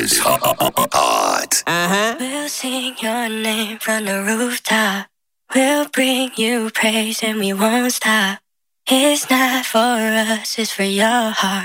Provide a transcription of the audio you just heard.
is hot. We'll sing your name from the rooftop. We'll bring you praise and we won't stop. It's not for us, it's for your heart.